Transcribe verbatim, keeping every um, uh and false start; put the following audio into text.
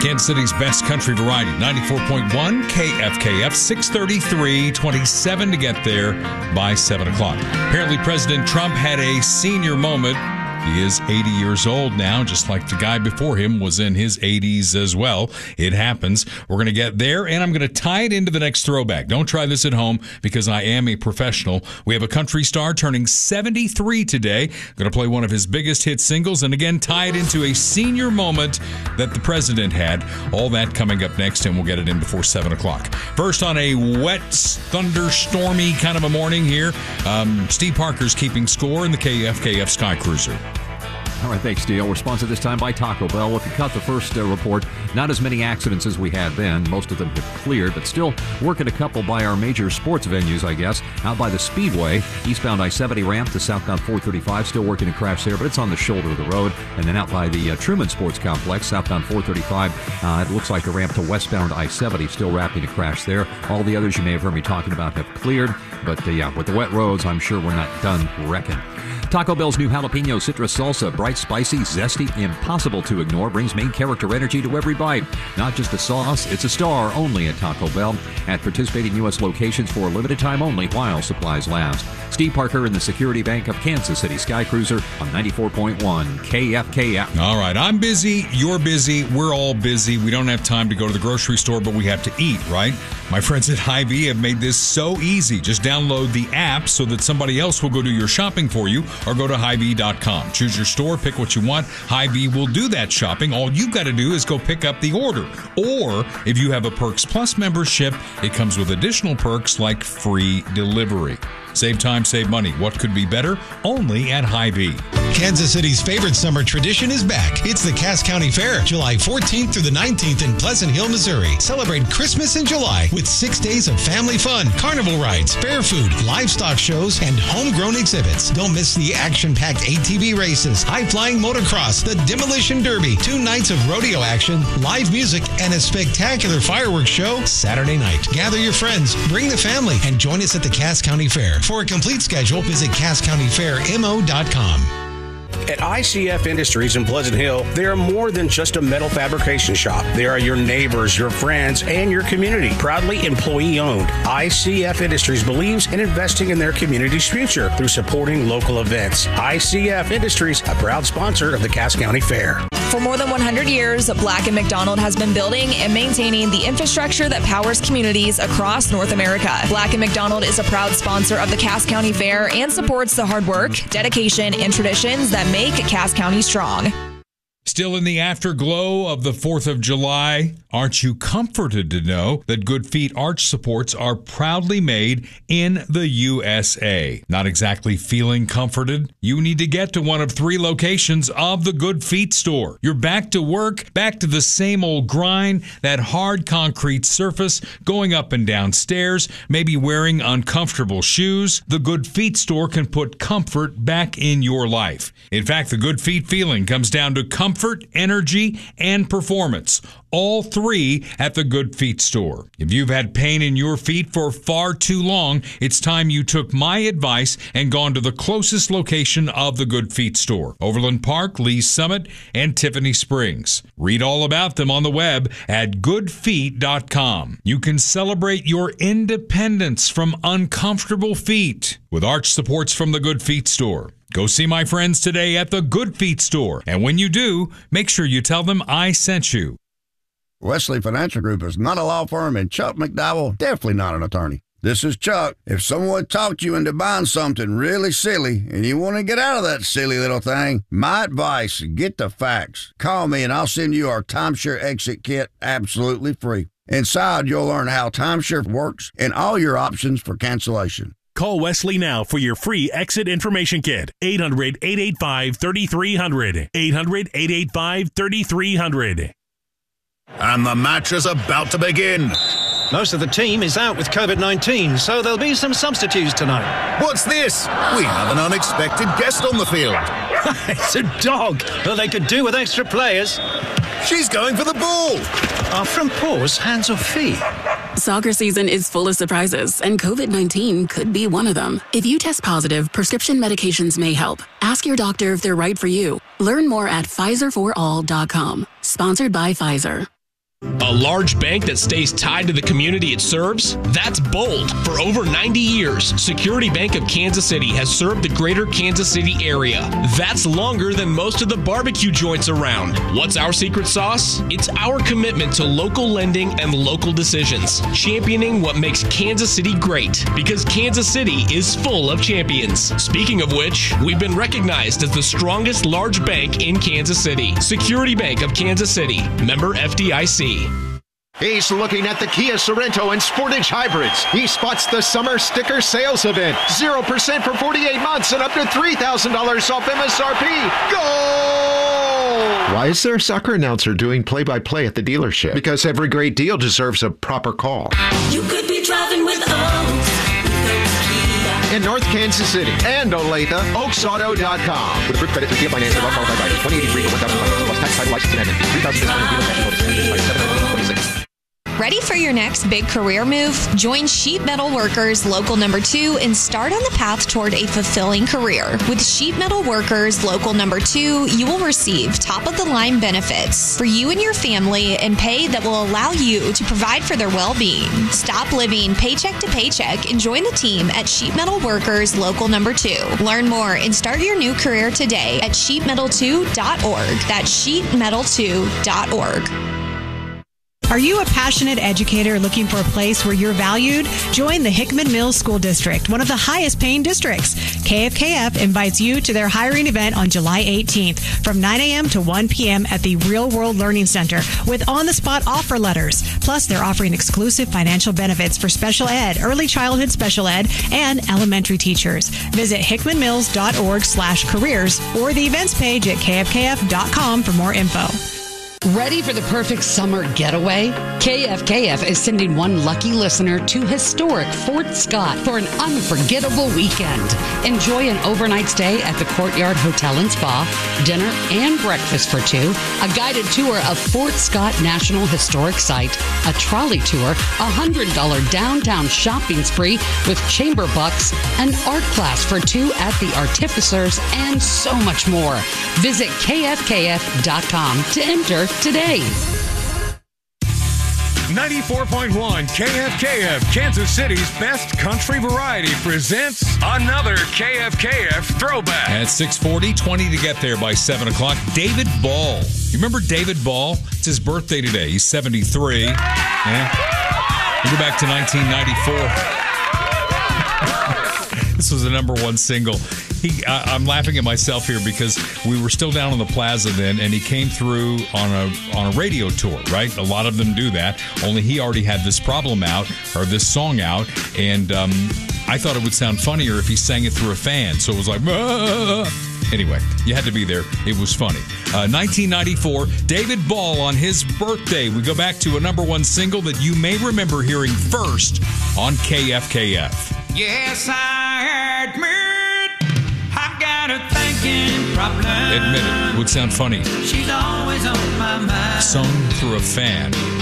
Kansas City's best country variety, ninety-four point one K F K F, six thirty-three, twenty-seven to get there by seven o'clock. Apparently, President Trump had a senior moment. He is eighty years old now, just like the guy before him was in his eighties as well. It happens. We're going to get there, and I'm going to tie it into the next throwback. Don't try this at home because I am a professional. We have a country star turning seventy-three today. Going to play one of his biggest hit singles, and again, tie it into a senior moment that the president had. All that coming up next, and we'll get it in before seven o'clock. First, on a wet, thunderstormy kind of a morning here, um, Steve Parker's keeping score in the K F K F Sky Cruiser. All right, thanks, Steele. We're sponsored this time by Taco Bell. If you caught the first uh, report, not as many accidents as we had then. Most of them have cleared, but still working a couple by our major sports venues, I guess. Out by the Speedway, eastbound I seventy ramp to southbound four thirty-five, still working a crash there, but it's on the shoulder of the road. And then out by the uh, Truman Sports Complex, southbound four thirty-five, uh, it looks like the ramp to westbound I seventy, still wrapping a crash there. All the others you may have heard me talking about have cleared, but uh, yeah, with the wet roads, I'm sure we're not done wrecking. Taco Bell's new jalapeno citrus salsa, bright, spicy, zesty, impossible to ignore, brings main character energy to every bite. Not just a sauce, it's a star only at Taco Bell. At participating U S locations for a limited time only while supplies last. Steve Parker in the Security Bank of Kansas City Sky Cruiser on ninety-four point one K F K F. All right, I'm busy, you're busy, we're all busy. We don't have time to go to the grocery store, but we have to eat, right? My friends at Hy-Vee have made this so easy. Just download the app so that somebody else will go do your shopping for you, or go to Hy Vee dot com. Choose your store, pick what you want. Hy-Vee will do that shopping. All you've got to do is go pick up the order. Or if you have a Perks Plus membership, it comes with additional perks like free delivery. Save time, save money. What could be better? Only at Hy-Vee. Kansas City's favorite summer tradition is back. It's the Cass County Fair, July fourteenth through the nineteenth in Pleasant Hill, Missouri. Celebrate Christmas in July with six days of family fun, carnival rides, fair food, livestock shows, and homegrown exhibits. Don't miss the action-packed A T V races, high-flying motocross, the demolition derby, two nights of rodeo action, live music, and a spectacular fireworks show Saturday night. Gather your friends, bring the family, and join us at the Cass County Fair. For a complete schedule, visit cass county fair m o dot com. At I C F Industries in Pleasant Hill, they are more than just a metal fabrication shop. They are your neighbors, your friends, and your community. Proudly employee-owned, I C F Industries believes in investing in their community's future through supporting local events. I C F Industries, a proud sponsor of the Cass County Fair. For more than one hundred years, Black and McDonald has been building and maintaining the infrastructure that powers communities across North America. Black and McDonald is a proud sponsor of the Cass County Fair and supports the hard work, dedication, and traditions that make Cass County strong. Still in the afterglow of the fourth of July, aren't you comforted to know that Good Feet arch supports are proudly made in the U S A? Not exactly feeling comforted? You need to get to one of three locations of the Good Feet store. You're back to work, back to the same old grind, that hard concrete surface, going up and down stairs, maybe wearing uncomfortable shoes. The Good Feet store can put comfort back in your life. In fact, the Good Feet feeling comes down to comfort, Comfort, energy, and performance. All three at the Good Feet store. If you've had pain in your feet for far too long, it's time you took my advice and gone to the closest location of the Good Feet store. Overland Park, Lee's Summit, and Tiffany Springs. Read all about them on the web at good feet dot com. You can celebrate your independence from uncomfortable feet with arch supports from the Good Feet store. Go see my friends today at the Good Feet store. And when you do, make sure you tell them I sent you. Wesley Financial Group is not a law firm, and Chuck McDowell, definitely not an attorney. This is Chuck. If someone talked you into buying something really silly and you want to get out of that silly little thing, my advice, get the facts. Call me and I'll send you our timeshare exit kit absolutely free. Inside, you'll learn how timeshare works and all your options for cancellation. Call Wesley now for your free exit information kit. eight hundred, eight eight five, three three zero zero. eight hundred, eight eight five, three three zero zero. And the match is about to begin. Most of the team is out with COVID nineteen, so there'll be some substitutes tonight. What's this? We have an unexpected guest on the field. It's a dog. Well, they could do with extra players. She's going for the ball. Are front paws hands or feet? Soccer season is full of surprises, and COVID nineteen could be one of them. If you test positive, prescription medications may help. Ask your doctor if they're right for you. Learn more at Pfizer for all dot com. Sponsored by Pfizer. A large bank that stays tied to the community it serves? That's bold. For over ninety years, Security Bank of Kansas City has served the greater Kansas City area. That's longer than most of the barbecue joints around. What's our secret sauce? It's our commitment to local lending and local decisions, championing what makes Kansas City great, because Kansas City is full of champions. Speaking of which, we've been recognized as the strongest large bank in Kansas City. Security Bank of Kansas City, member F D I C. He's looking at the Kia Sorento and Sportage hybrids. He spots the summer sticker sales event. zero percent for forty-eight months and up to three thousand dollars off M S R P. Go! Why is there a soccer announcer doing play-by-play at the dealership? Because every great deal deserves a proper call. You could be driving with Oaks. In North Kansas City and Olathe, oaks auto dot com. With approved credit through Kia Finance and well-qualified buyers. twenty eighty-three for one thousand finance plus tax, title, license, and admin. three thousand discount and dealer cash bonus. By seven twenty-six. Ready for your next big career move? Join Sheet Metal Workers Local Number two and start on the path toward a fulfilling career. With Sheet Metal Workers Local Number two, you will receive top-of-the-line benefits for you and your family and pay that will allow you to provide for their well-being. Stop living paycheck to paycheck and join the team at Sheet Metal Workers Local Number two. Learn more and start your new career today at sheet metal two dot org. That's sheet metal two dot org. Are you a passionate educator looking for a place where you're valued? Join the Hickman Mills School District, one of the highest paying districts. K F K F invites you to their hiring event on July eighteenth from nine a.m. to one p.m. at the Real World Learning Center with on-the-spot offer letters. Plus, they're offering exclusive financial benefits for special ed, early childhood special ed, and elementary teachers. Visit hickman mills dot org slash careers or the events page at k f k f dot com for more info. Ready for the perfect summer getaway? K F K F is sending one lucky listener to historic Fort Scott for an unforgettable weekend. Enjoy an overnight stay at the Courtyard Hotel and Spa, dinner and breakfast for two, a guided tour of Fort Scott National Historic Site, a trolley tour, a one hundred dollars downtown shopping spree with chamber bucks, an art class for two at the Artificers, and so much more. Visit k f k f dot com to enter today. ninety-four point one K F K F, Kansas City's best country variety, presents another K F K F throwback. At six forty, twenty to get there by seven o'clock. David Ball. You remember David Ball? It's his birthday today. He's seventy-three. Yeah. We'll go back to nineteen ninety-four. This was the number one single. He, I, I'm laughing at myself here because we were still down on the plaza then, and he came through on a on a radio tour, right? A lot of them do that. Only he already had this problem out, or this song out, and um, I thought it would sound funnier if he sang it through a fan. So it was like, ah! Anyway, you had to be there. It was funny. Uh, nineteen ninety-four, David Ball on his birthday. We go back to a number one single that you may remember hearing first on K F K F. Yes, I admit I've got a thinking problem. Admit it. Would sound funny. She's always on my mind. Sung through a fan.